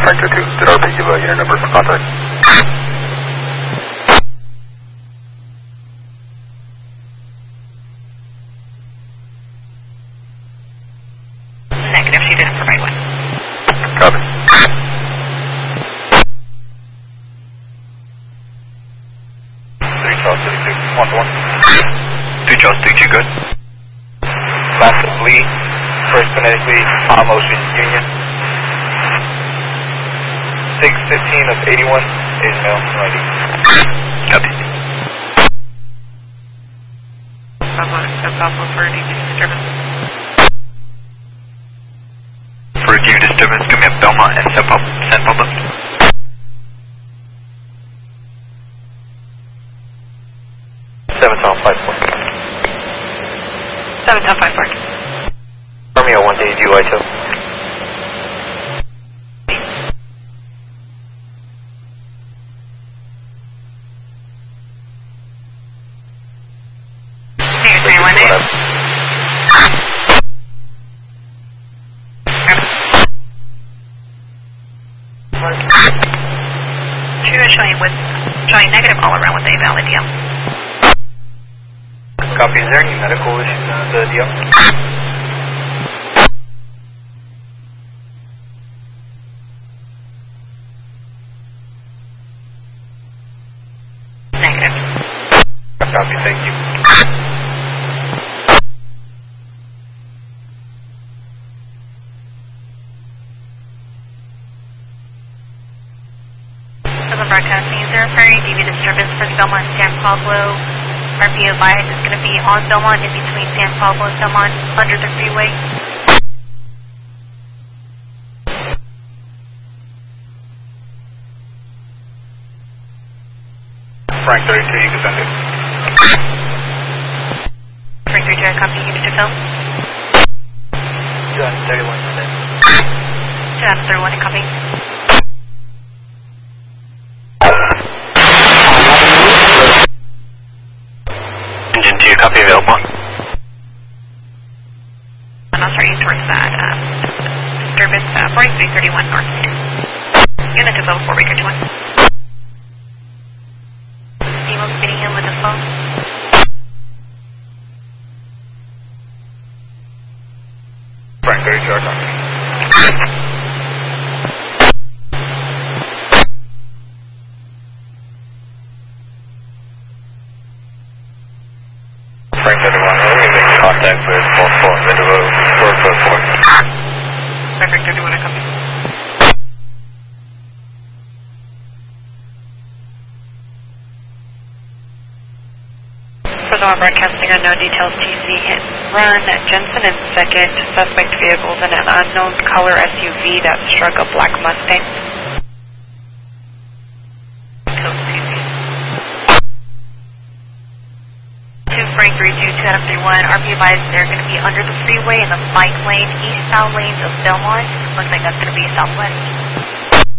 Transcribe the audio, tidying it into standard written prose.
Frank 2, did RP give a unit number for contact? Negative, she didn't provide one. Copy. Charles 32, 1-1. 2 Charles 32, good. Classic Lee, First Kinetic Lee, Hot Motion Union. 615 of 81, is male, ready. Copy. Alpha for DV disturbance. For DV disturbance, give me a Belmont and San Pablo. Romeo 1 days UI2. Negative 318. She was showing negative all around with a valid DM. Copy, is there any medical issues on the DM? Negative. Copy, thank you. Broadcasting 0 Ferry, DV disturbance for Belmont and San Pablo. RP advised is going to be on Belmont in between San Pablo and Belmont under the freeway. Frank 32, you can send it. Frank 32, I copy unit to film. John 31, send it. John 31, I copy. Engine 2, copy available. I'm not starting towards that disturbance, 4331 north. Unit to film 4 Baker 21. Steven's getting in with the phone. Frank 32, I copy. Frank 31, let me make contact with 44, middle road, 444. Frank 31, I copy. For the broadcasting unknown details, TC hit run at Jensen and second suspect vehicles in an unknown color SUV that struck a black Mustang. Frank 32, 2 out of 31, RP advised they're going to be under the freeway in the bike lane, eastbound lanes of Belmont. Looks like that's going to be southwest.